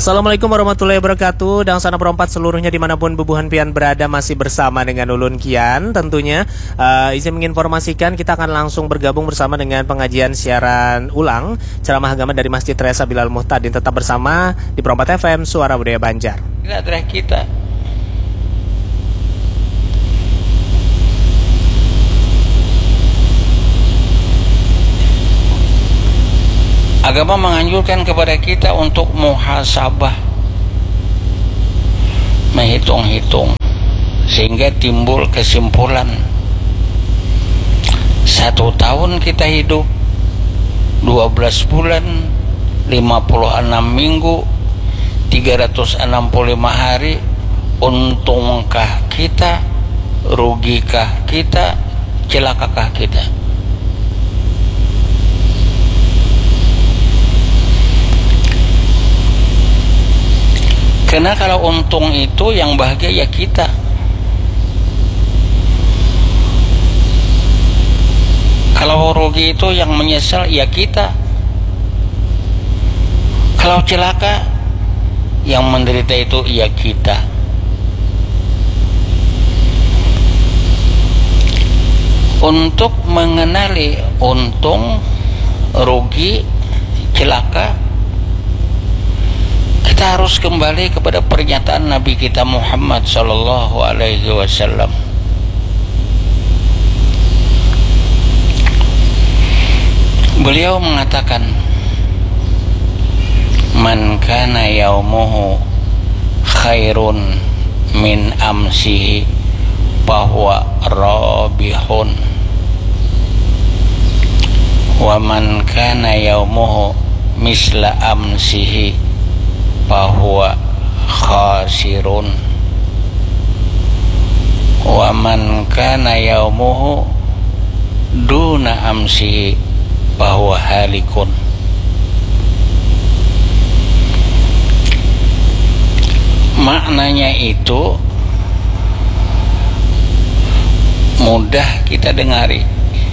Assalamualaikum warahmatullahi wabarakatuh. Dan sana perempat seluruhnya dimanapun bubuhan pian berada, masih bersama dengan Ulun Kian. Tentunya izin menginformasikan kita akan langsung bergabung bersama dengan pengajian siaran ulang ceramah agama dari Masjid Reza Bilal Muhtadin. Tetap bersama di Perempat FM Suara Budaya Banjar. Ini adalah kita. Agama menganjurkan kepada kita untuk muhasabah, menghitung-hitung, sehingga timbul kesimpulan. 1 tahun kita hidup, 12 bulan, 56 minggu, 365 hari. Untungkah kita? Rugikah kita? Celakakah kita? Karena kalau untung itu yang bahagia ya kita. Kalau rugi itu yang menyesal ya kita. Kalau celaka yang menderita itu ya kita. Untuk mengenali untung, rugi, celaka, kita harus kembali kepada pernyataan Nabi kita Muhammad sallallahu alaihi wasallam. Beliau mengatakan, "Man kana yaumuhu khairun min amsihi fahuwa rabihun. Wa man kana yaumuhu misla amsihi fahuwa khasirun. Wa man kana yaumuhu duna amsihi fahuwa halikun." Maknanya itu mudah kita dengari,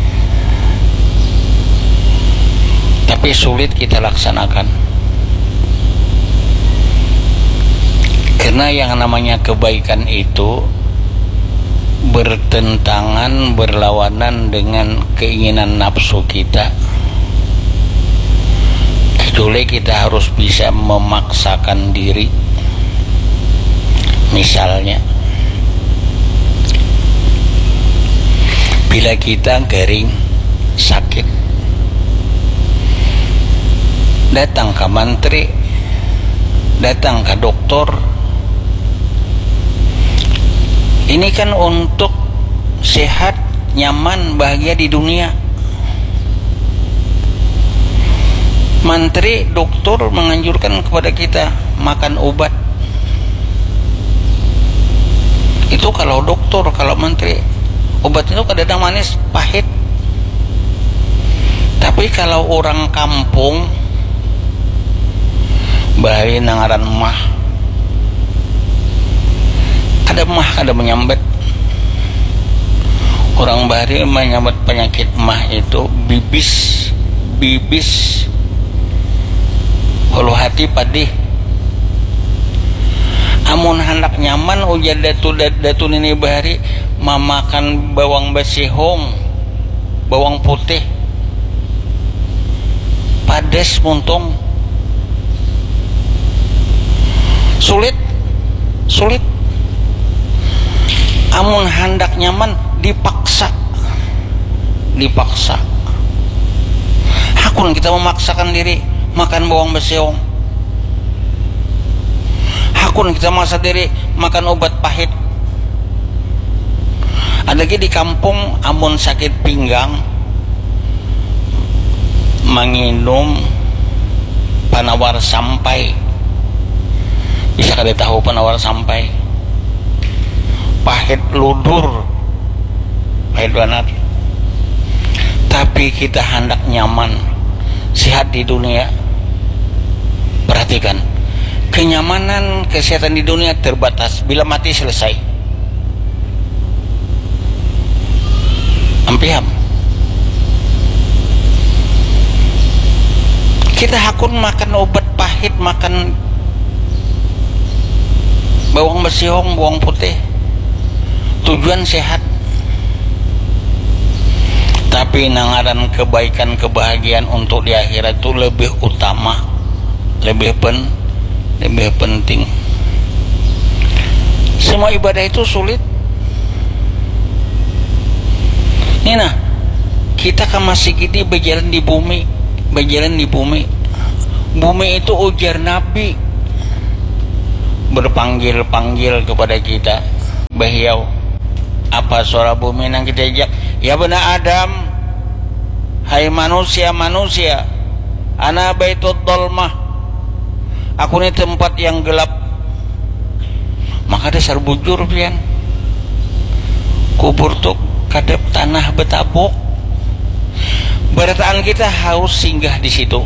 tapi sulit kita laksanakan. Karena yang namanya kebaikan itu bertentangan, berlawanan dengan keinginan nafsu kita. Kecuali kita harus bisa memaksakan diri. Misalnya, bila kita garing, sakit, datang ke mantri, datang ke dokter. Ini kan untuk sehat, nyaman, bahagia di dunia. Mantri, dokter menganjurkan kepada kita makan obat. Itu kalau dokter, kalau menteri. Obat itu kadang-kadang manis, pahit. Tapi kalau orang kampung, bahari nangaran mah, ada mah, ada menyambet. Orang bahari menyambet penyakit mah itu bibis, hulu hati padih. Amun hendak nyaman ujar datu nini bahari memakan bawang basihong, bawang putih, pades muntung. Sulit. Amun hendak nyaman dipaksa. Hakun kita memaksakan diri makan bawang basihong. Hakun kita maksa diri makan obat pahit. Ada lagi di kampung, amun sakit pinggang menginum penawar sampai. Bisa kada tahu penawar sampai? Pahit ludur, pahit banget. Tapi kita hendak nyaman, sehat di dunia. Perhatikan, kenyamanan, kesehatan di dunia terbatas. Bila mati selesai. Ampiham. Kita hakun makan obat pahit, makan bawang basihong, bawang putih, tujuan sehat. Tapi nangaran kebaikan kebahagiaan untuk di akhirat itu lebih utama, lebih penting. Semua ibadah itu sulit. Nina, kita kan masih gini berjalan di bumi. Bumi itu ujar Nabi, berpanggil-panggil kepada kita. Bahyau, apa suara bumi yang kita ajak? Ya benar Adam, hai manusia, ana baitud dolmah, aku ini tempat yang gelap. Maka dasar bujur pian, kubur tuh kadep tanah betabok. Berataan kita harus singgah di situ.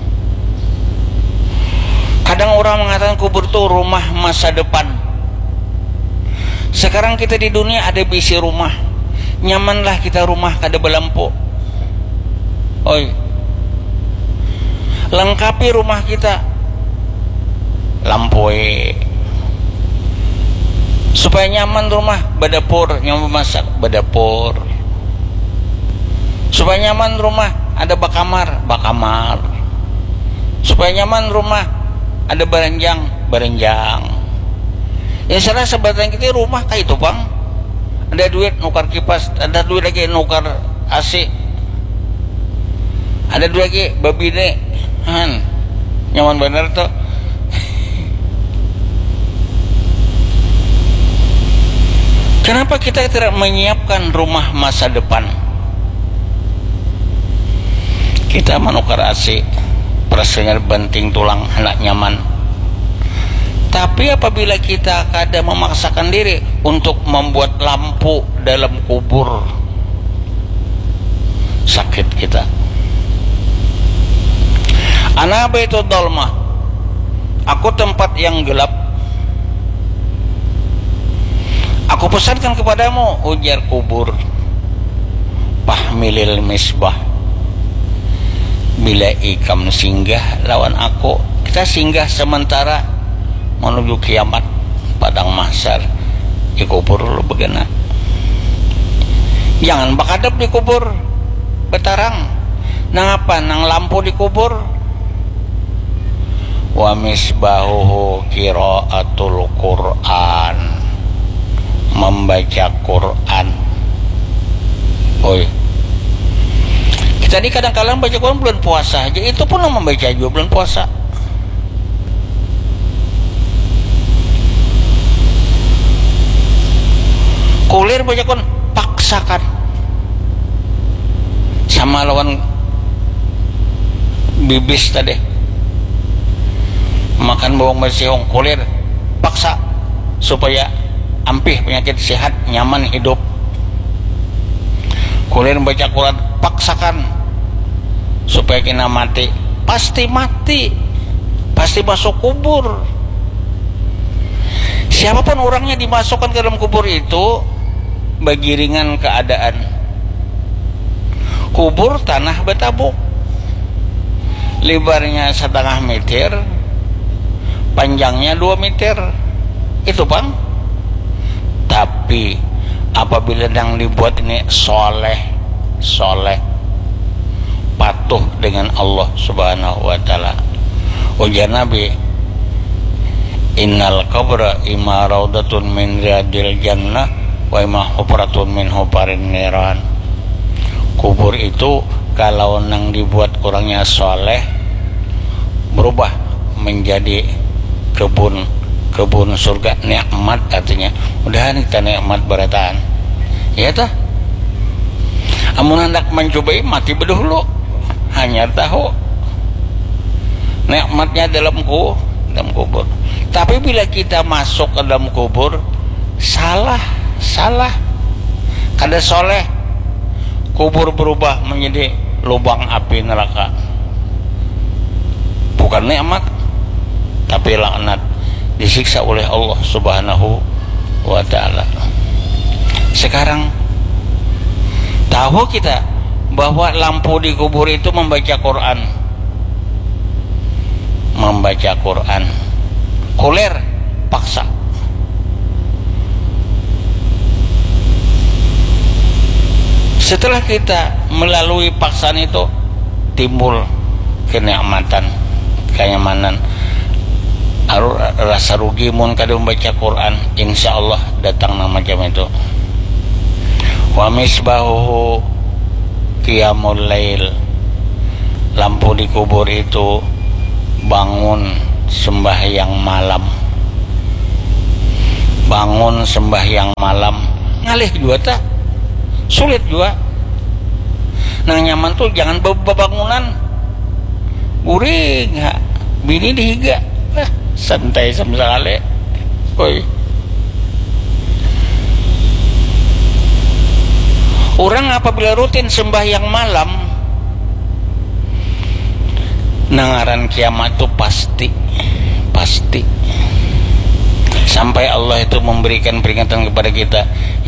Kadang orang mengatakan kubur itu rumah masa depan. Sekarang kita di dunia ada bisi rumah, nyamanlah kita rumah kada belampu. Oi, lengkapi rumah kita lampu supaya nyaman rumah. Badapur, nyaman masak badapur. Supaya nyaman rumah ada bakamar. Supaya nyaman rumah ada barenjang. Ya salah sebatan kita rumah kayak itu bang. Ada duit nukar kipas, ada duit lagi nukar AC, ada duit lagi babine, nyaman bener tuh. Kenapa kita tidak menyiapkan rumah masa depan? Kita menukar AC, perasanya banting tulang, hendak nyaman. Tapi apabila kita kadang memaksakan diri untuk membuat lampu dalam kubur, sakit kita. Ana baitud dolmah, aku tempat yang gelap. Aku pesankan kepadamu, ujar kubur, pahmilil misbah, bila ikam singgah lawan aku, kita singgah sementara menuju kiamat, padang mahsyar. Di kubur lu begana, jangan bakadep di kubur betarang. Nang apa? Nang lampu di kubur. Wa misbahuhu qiraatul Qur'an, membaca Quran. Oi, kita ini kadang-kadang baca Quran bulan puasa aja, itu pun membaca juga bulan puasa. Kulir baca Quran, paksakan. Sama lawan bibis tadi, makan bawang basihong, kulir paksa supaya ampih penyakit, sehat, nyaman hidup. Kulir baca Quran, paksakan supaya kita mati. Pasti mati, pasti masuk kubur. Siapapun orangnya dimasukkan ke dalam kubur itu bagi ringan keadaan. Kubur tanah betabuk, lebarnya 1,5 meter, panjangnya 2 meter, itu bang. Tapi apabila yang dibuat ini soleh, patuh dengan Allah subhanahu wa ta'ala, ujar Nabi, innal qabra ima raudatun min riyadil jannah wa ima hufratun min hufarin niran. Kubur itu kalau nang dibuat orangnya soleh, berubah menjadi kebun surga, nikmat artinya. Mudahan kita nikmat berataan. Ya tah. Amun hendak mencobai mati bedahulu, hanya tahu nikmatnya dalam kubur. Tapi bila kita masuk ke dalam kubur, salah. Kada soleh, kubur berubah menjadi lubang api neraka. Bukan nikmat, tapi laknat, disiksa oleh Allah subhanahu wa ta'ala. Sekarang tahu kita bahwa lampu di kubur itu membaca Quran. Kulir paksa Setelah kita melalui paksaan itu, timbul kenikmatan, kenyamanan, rasa rugi mun kada membaca Quran, insya Allah datang nama macam itu. Wa misbahuhu qiyamul lail, lampu di kubur itu bangun sembahyang malam, bangun sembahyang malam, ngalih juga tak sulit juga. Nang nyaman tuh jangan bebangunan uring bini dihiga santai samsale. Oi, orang apabila rutin sembahyang malam, nangaran kiamat itu pasti sampai Allah itu memberikan peringatan kepada kita,